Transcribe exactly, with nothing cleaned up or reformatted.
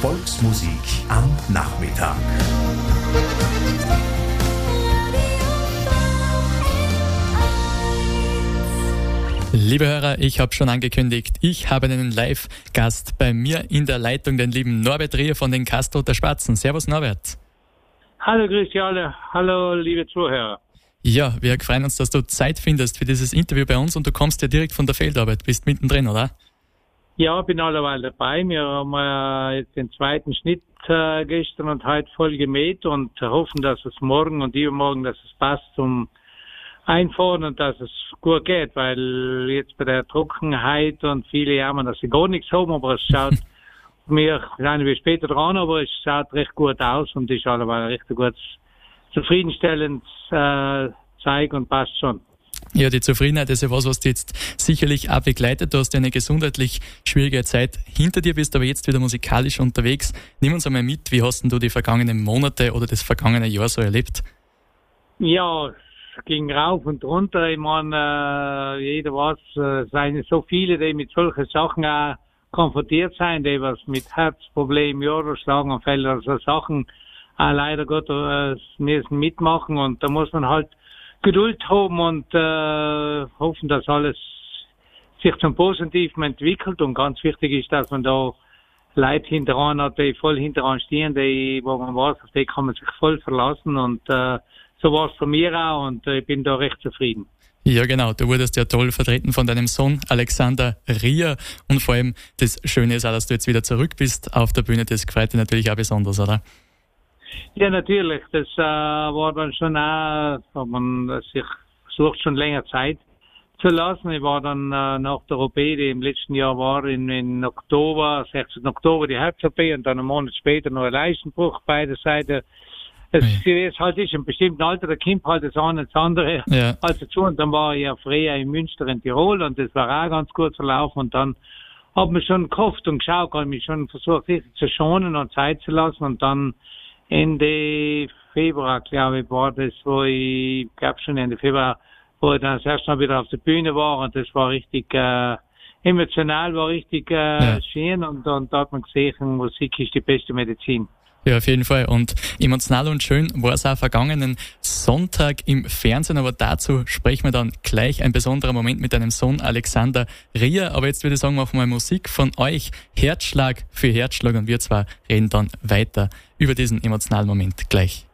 Volksmusik am Nachmittag. Liebe Hörer, ich habe schon angekündigt, ich habe einen Live-Gast bei mir in der Leitung, den lieben Norbert Rier von den Kastroter Spatzen. Servus Norbert. Hallo, grüß dich alle. Hallo, liebe Zuhörer. Ja, wir freuen uns, dass du Zeit findest für dieses Interview bei uns und du kommst ja direkt von der Feldarbeit, bist mittendrin, oder? Ja, bin alleweil dabei. Wir haben äh, jetzt den zweiten Schnitt äh, gestern und heute voll gemäht und hoffen, dass es morgen und übermorgen, dass es passt zum Einfahren und dass es gut geht, weil jetzt bei der Trockenheit und viele jammern, dass sie gar nichts haben, aber es schaut, wir sind wir später dran, aber es schaut recht gut aus und ist alleweil recht gut zufriedenstellend äh, Zeug und passt schon. Ja, die Zufriedenheit ist ja was, was dich jetzt sicherlich auch begleitet. Du hast ja eine gesundheitlich schwierige Zeit hinter dir, bist aber jetzt wieder musikalisch unterwegs. Nimm uns einmal mit, wie hast denn du die vergangenen Monate oder das vergangene Jahr so erlebt? Ja, es ging rauf und runter. Ich meine, äh, jeder weiß, es sind so viele, die mit solchen Sachen auch konfrontiert sind, die was mit Herzproblemen, ja, Schlaganfällen oder so Sachen auch leider Gottes äh, müssen mitmachen und da muss man halt Geduld haben und äh, hoffen, dass alles sich zum Positiven entwickelt und ganz wichtig ist, dass man da Leute hinteran hat, die voll hinteran stehen, die, wo man weiß, auf die kann man sich voll verlassen und äh, so war es von mir auch und äh, ich bin da recht zufrieden. Ja, genau. Du wurdest ja toll vertreten von deinem Sohn Alexander Rier und vor allem das Schöne ist auch, dass du jetzt wieder zurück bist auf der Bühne. Das gefreut dich natürlich auch besonders, oder? Ja, natürlich. Das äh, war dann schon auch, hat man sich versucht schon länger Zeit zu lassen. Ich war dann äh, nach der O P, die im letzten Jahr war, in, in Oktober, sechzehnten Oktober die Herz-O P und dann einen Monat später noch ein Leistenbruch beide Seiten. Es ja. ist halt ist im bestimmten Alter, der Kind halt das eine und das andere ja. als dazu. Und dann war ich ja früher in Münster in Tirol und das war auch ganz gut verlaufen. Und dann hat man schon gehofft und geschaut, hat mich schon versucht, sich zu schonen und Zeit zu lassen. Und dann Ende Februar, glaube ich, war das, wo ich, ich glaube schon Ende Februar, wo ich dann das erste Mal wieder auf der Bühne war. Und das war richtig äh, emotional, war richtig äh, ja. schön. Und, und da hat man gesehen, Musik ist die beste Medizin. Ja, auf jeden Fall. Und emotional und schön war es auch vergangenen Sonntag im Fernsehen, aber dazu sprechen wir dann gleich. Ein besonderer Moment mit deinem Sohn Alexander Rier. Aber jetzt würde ich sagen, machen wir Musik von euch. Herzschlag für Herzschlag und wir zwei reden dann weiter über diesen emotionalen Moment gleich.